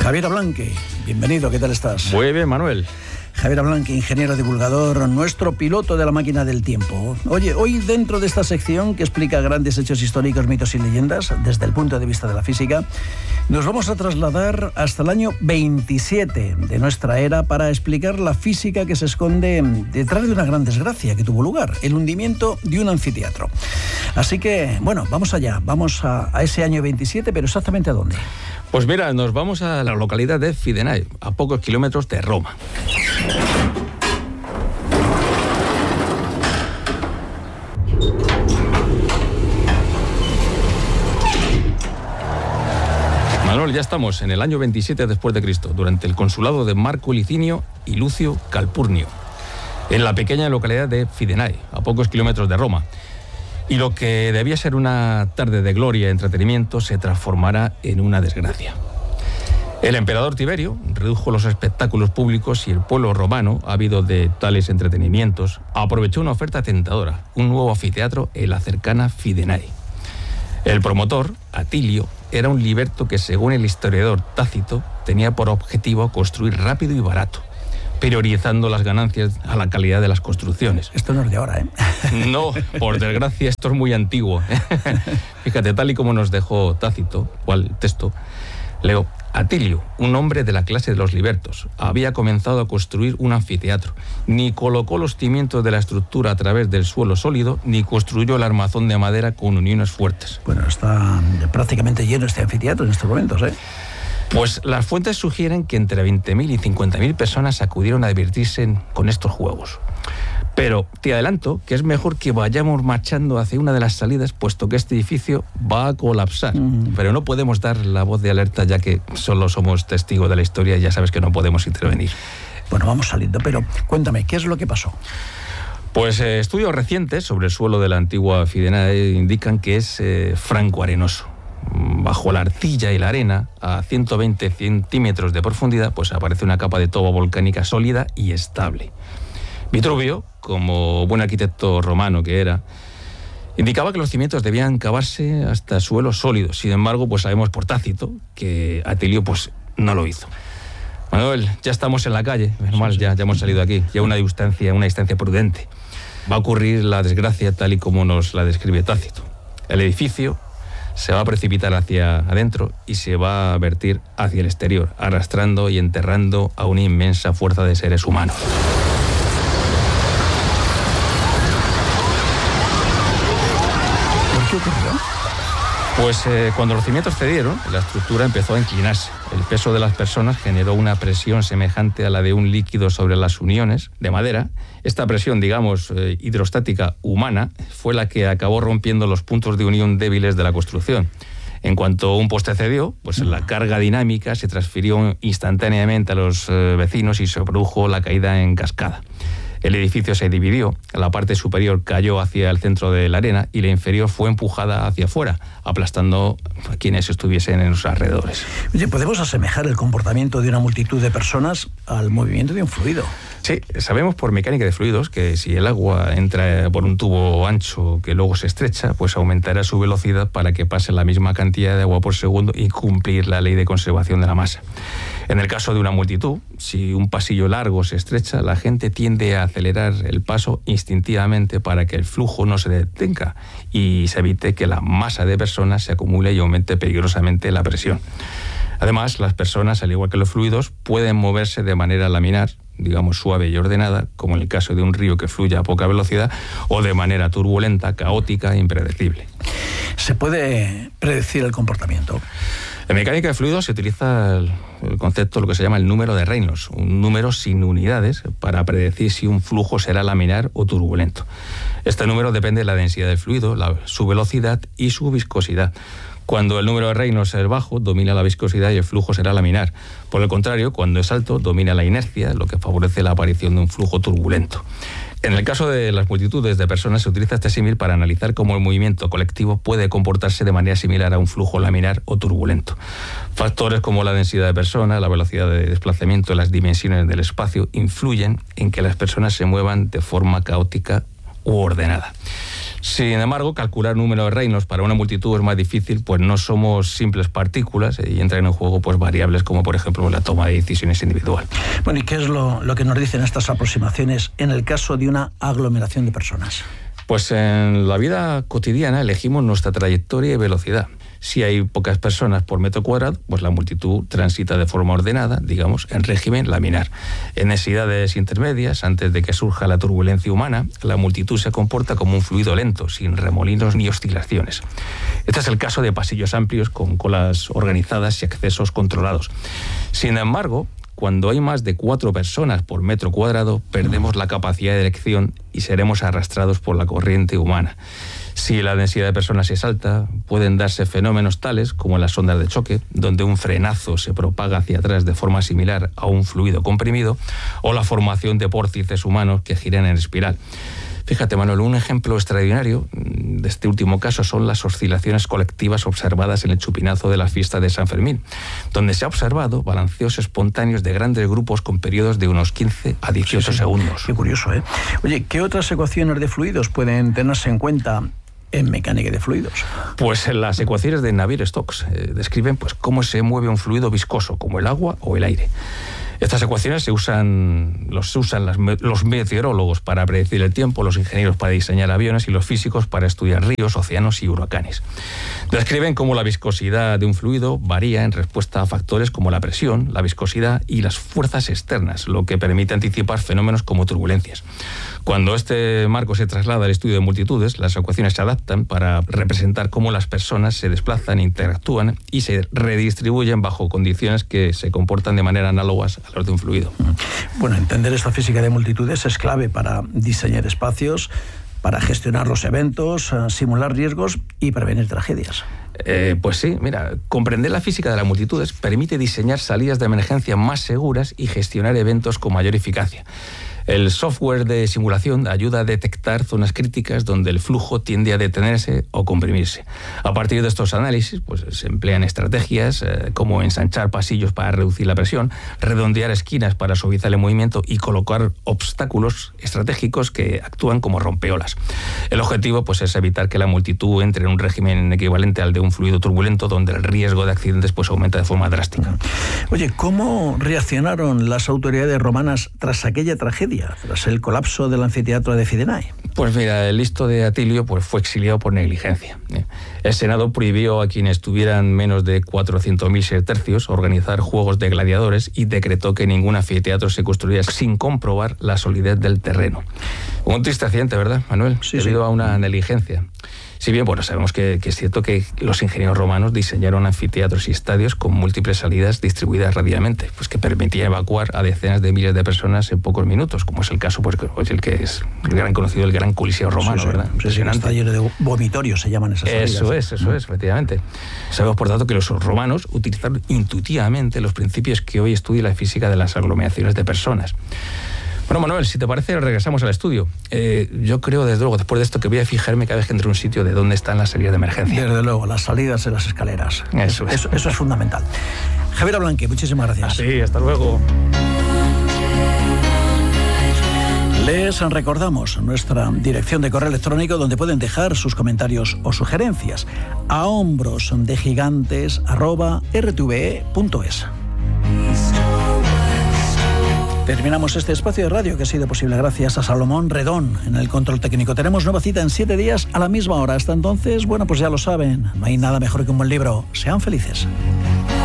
Javier Ablanque, bienvenido, ¿qué tal estás? Muy bien, Manuel. Javier Ablanque, ingeniero divulgador, nuestro piloto de la máquina del tiempo. Oye, hoy dentro de esta sección que explica grandes hechos históricos, mitos y leyendas desde el punto de vista de la física, nos vamos a trasladar hasta el año 27 de nuestra era para explicar la física que se esconde detrás de una gran desgracia que tuvo lugar, el hundimiento de un anfiteatro. Así que, bueno, vamos allá, vamos a ese año 27, pero exactamente ¿a dónde? Pues mira, nos vamos a la localidad de Fidenai, a pocos kilómetros de Roma. Manuel, ya estamos en el año 27 después de Cristo, durante el consulado de Marco Licinio y Lucio Calpurnio, en la pequeña localidad de Fidenai, a pocos kilómetros de Roma. Y lo que debía ser una tarde de gloria y entretenimiento se transformará en una desgracia. El emperador Tiberio redujo los espectáculos públicos y el pueblo romano, ávido de tales entretenimientos, aprovechó una oferta tentadora, un nuevo anfiteatro en la cercana Fidenai. El promotor, Atilio, era un liberto que, según el historiador Tácito, tenía por objetivo construir rápido y barato, priorizando las ganancias a la calidad de las construcciones. Esto no es de ahora, ¿eh? No, por desgracia, esto es muy antiguo. Fíjate, tal y como nos dejó Tácito, cual texto, leo: Atilio, un hombre de la clase de los libertos, había comenzado a construir un anfiteatro. Ni colocó los cimientos de la estructura a través del suelo sólido, ni construyó el armazón de madera con uniones fuertes. Bueno, está prácticamente lleno este anfiteatro en estos momentos, ¿eh? Pues las fuentes sugieren que entre 20.000 y 50.000 personas acudieron a divertirse con estos juegos. Pero te adelanto que es mejor que vayamos marchando hacia una de las salidas, puesto que este edificio va a colapsar. Pero no podemos dar la voz de alerta, ya que solo somos testigos de la historia y ya sabes que no podemos intervenir. Bueno, vamos saliendo, pero cuéntame, ¿qué es lo que pasó? Pues estudios recientes sobre el suelo de la antigua Fidenai indican que es franco-arenoso. Bajo la arcilla y la arena, a 120 centímetros de profundidad, pues aparece una capa de toba volcánica sólida y estable. Vitruvio, como buen arquitecto romano que era, indicaba que los cimientos debían cavarse hasta suelos sólidos. Sin embargo, pues sabemos por Tácito que Atilio pues no lo hizo. Manuel, ya estamos en la calle, menos mal, ya hemos salido aquí, ya una distancia prudente. Va a ocurrir la desgracia tal y como nos la describe Tácito. El edificio se va a precipitar hacia adentro y se va a vertir hacia el exterior, arrastrando y enterrando a una inmensa fuerza de seres humanos. ¿Por qué ocurrió? Pues cuando los cimientos cedieron, la estructura empezó a inclinarse. El peso de las personas generó una presión semejante a la de un líquido sobre las uniones de madera. Esta presión, digamos, hidrostática humana, fue la que acabó rompiendo los puntos de unión débiles de la construcción. En cuanto un poste cedió, pues la carga dinámica se transfirió instantáneamente a los vecinos y se produjo la caída en cascada. El edificio se dividió, la parte superior cayó hacia el centro de la arena y la inferior fue empujada hacia afuera, aplastando a quienes estuviesen en los alrededores. Oye, ¿podemos asemejar el comportamiento de una multitud de personas al movimiento de un fluido? Sí, sabemos por mecánica de fluidos que si el agua entra por un tubo ancho que luego se estrecha, pues aumentará su velocidad para que pase la misma cantidad de agua por segundo y cumplir la ley de conservación de la masa. En el caso de una multitud, si un pasillo largo se estrecha, la gente tiende a acelerar el paso instintivamente para que el flujo no se detenga y se evite que la masa de personas se acumule y aumente peligrosamente la presión. Además, las personas, al igual que los fluidos, pueden moverse de manera laminar, digamos suave y ordenada, como en el caso de un río que fluye a poca velocidad, o de manera turbulenta, caótica e impredecible. ¿Se puede predecir el comportamiento? En mecánica de fluidos se utiliza el concepto, lo que se llama el número de Reynolds, un número sin unidades para predecir si un flujo será laminar o turbulento. Este número depende de la densidad del fluido, su velocidad y su viscosidad. Cuando el número de Reynolds es bajo, domina la viscosidad y el flujo será laminar. Por el contrario, cuando es alto, domina la inercia, lo que favorece la aparición de un flujo turbulento. En el caso de las multitudes de personas se utiliza este símil para analizar cómo el movimiento colectivo puede comportarse de manera similar a un flujo laminar o turbulento. Factores como la densidad de personas, la velocidad de desplazamiento y las dimensiones del espacio influyen en que las personas se muevan de forma caótica u ordenada. Sin embargo, calcular número de reinos para una multitud es más difícil, pues no somos simples partículas y entran en juego pues variables como por ejemplo la toma de decisiones individual. Bueno, ¿y qué es lo que nos dicen estas aproximaciones en el caso de una aglomeración de personas? Pues en la vida cotidiana elegimos nuestra trayectoria y velocidad. Si hay pocas personas por metro cuadrado, pues la multitud transita de forma ordenada, digamos, en régimen laminar. En densidades intermedias, antes de que surja la turbulencia humana, la multitud se comporta como un fluido lento, sin remolinos ni oscilaciones. Este es el caso de pasillos amplios con colas organizadas y accesos controlados. Sin embargo, cuando hay más de 4 personas por metro cuadrado, perdemos la capacidad de elección y seremos arrastrados por la corriente humana. Si la densidad de personas es alta, pueden darse fenómenos tales como las ondas de choque, donde un frenazo se propaga hacia atrás de forma similar a un fluido comprimido, o la formación de vórtices humanos que giran en espiral. Fíjate, Manuel, un ejemplo extraordinario de este último caso son las oscilaciones colectivas observadas en el chupinazo de la fiesta de San Fermín, donde se ha observado balanceos espontáneos de grandes grupos con periodos de unos 15 a 18 segundos. Qué curioso, ¿eh? Oye, ¿qué otras ecuaciones de fluidos pueden tenerse en cuenta en mecánica de fluidos? Pues en las ecuaciones de Navier-Stokes describen pues cómo se mueve un fluido viscoso, como el agua o el aire. Estas ecuaciones los usan los meteorólogos para predecir el tiempo, los ingenieros para diseñar aviones y los físicos para estudiar ríos, océanos y huracanes. Describen cómo la viscosidad de un fluido varía en respuesta a factores como la presión, la viscosidad y las fuerzas externas, lo que permite anticipar fenómenos como turbulencias. Cuando este marco se traslada al estudio de multitudes, las ecuaciones se adaptan para representar cómo las personas se desplazan, interactúan y se redistribuyen bajo condiciones que se comportan de manera análogas a las de un fluido. Bueno, entender esta física de multitudes es clave para diseñar espacios, para gestionar los eventos, simular riesgos y prevenir tragedias. Pues sí, mira, comprender la física de las multitudes permite diseñar salidas de emergencia más seguras y gestionar eventos con mayor eficacia. El software de simulación ayuda a detectar zonas críticas donde el flujo tiende a detenerse o comprimirse. A partir de estos análisis, pues se emplean estrategias como ensanchar pasillos para reducir la presión, redondear esquinas para suavizar el movimiento y colocar obstáculos estratégicos que actúan como rompeolas. El objetivo pues es evitar que la multitud entre en un régimen equivalente al de un fluido turbulento, donde el riesgo de accidentes pues aumenta de forma drástica. Oye, ¿cómo reaccionaron las autoridades romanas tras aquella tragedia, tras el colapso del anfiteatro de Fidenae? Pues mira, el listo de Atilio pues fue exiliado por negligencia. El Senado prohibió a quienes tuvieran menos de 400.000 sestercios organizar juegos de gladiadores y decretó que ningún anfiteatro se construía sin comprobar la solidez del terreno. Un triste accidente, ¿verdad, Manuel? Sí, debido a una negligencia. Si bien, bueno, sabemos que es cierto que los ingenieros romanos diseñaron anfiteatros y estadios con múltiples salidas distribuidas radialmente, pues que permitían evacuar a decenas de miles de personas en pocos minutos, como es el caso, pues el que es el gran conocido, el Gran Coliseo romano, sí, ¿verdad? Impresionante. Está lleno de vomitorios, se llaman esas salidas. Eso es, efectivamente. Sabemos, por tanto, que los romanos utilizaron intuitivamente los principios que hoy estudia la física de las aglomeraciones de personas. Bueno, Manuel, si te parece, regresamos al estudio. Yo creo, desde luego, después de esto, que voy a fijarme cada vez que entre a un sitio de dónde están las salidas de emergencia. Desde luego, las salidas en las escaleras. Eso es fundamental. Javier Ablanque, muchísimas gracias. Sí, hasta luego. Les recordamos nuestra dirección de correo electrónico donde pueden dejar sus comentarios o sugerencias a hombrosdegigantes@rtve.es. Terminamos este espacio de radio que ha sido posible gracias a Salomón Redón en el control técnico. Tenemos nueva cita en 7 días a la misma hora. Hasta entonces, bueno, pues ya lo saben, no hay nada mejor que un buen libro. Sean felices.